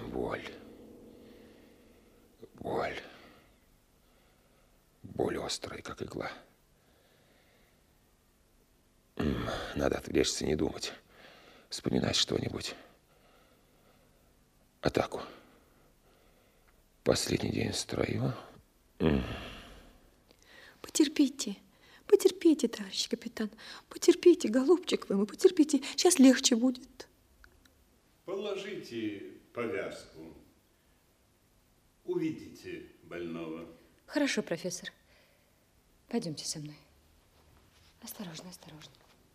Боль. Боль. Боль острая, как игла. Надо отвлечься, не думать. Вспоминать что-нибудь. Атаку. Последний день в строю. Потерпите. Потерпите, товарищ капитан. Потерпите, голубчик вы мой, потерпите. Сейчас легче будет. Положите повязку. Увидите больного. Хорошо, профессор. Пойдемте со мной. Осторожно, осторожно.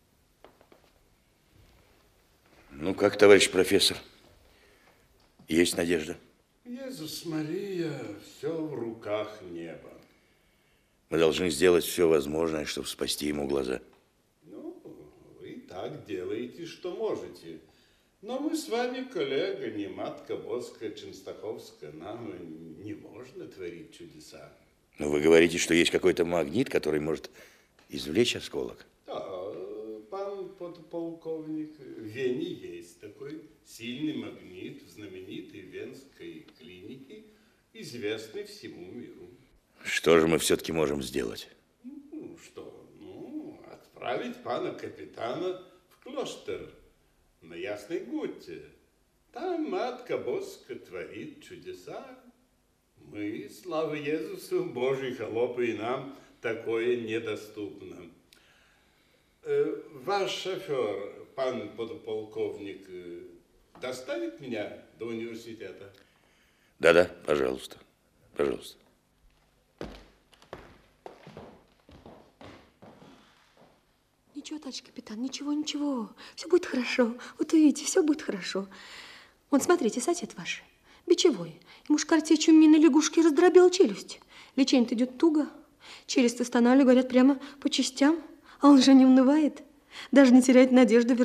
Ну, как, товарищ профессор? Есть надежда? Иисус Мария, все в руках неба. Мы должны сделать все возможное, чтобы спасти ему глаза. Ну, вы так делаете, что можете. Но мы с вами, коллега, не Матка Боска, Ченстаховская, нам не можно творить чудеса. Но вы говорите, что есть какой-то магнит, который может извлечь осколок. Да, пан подполковник, в Вене есть такой сильный магнит в знаменитой венской клинике, известный всему миру. Что же мы все-таки можем сделать? Ну, что? Ну, отправить пана капитана в Клостер на Ясной Гуте. Там Матка Боска творит чудеса. Мы, слава Иисусу, Божий холопы, и нам такое недоступно. Ваш шофер, пан подполковник, доставит меня до университета? Да-да, пожалуйста, пожалуйста. Ничего, товарищ капитан, ничего, ничего. Все будет хорошо. Вот увидите, все будет хорошо. Вон, смотрите, сосед ваш, бичевой. Ему ж картечью мины лягушки раздробила челюсть. Лечение-то идет туго. Челюсть останавливали, говорят, прямо по частям. А он же не унывает. Даже не теряет надежды